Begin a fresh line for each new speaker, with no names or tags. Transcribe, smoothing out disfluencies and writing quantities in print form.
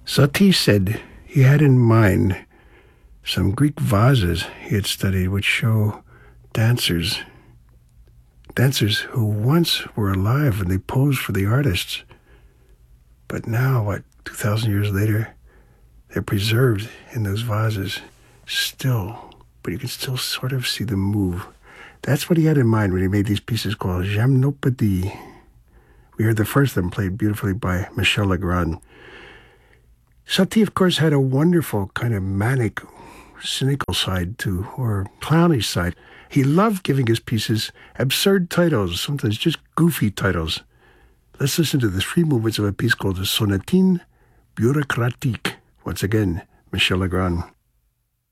Satie said he had in mind some Greek vases he had studied which show dancers who once were alive and they posed for the artists. But now, 2,000 years later, they're preserved in those vases still, but you can still sort of see them move. That's what he had in mind when he made these pieces called Gymnopédie. We heard the first of them played beautifully by Michel Legrand. Satie, of course, had a wonderful kind of manic, cynical side too, or clownish side. He loved giving his pieces absurd titles, sometimes just goofy titles. Let's listen to the 3 movements of a piece called the Sonatine Bureaucratique. Once again, Michel Legrand.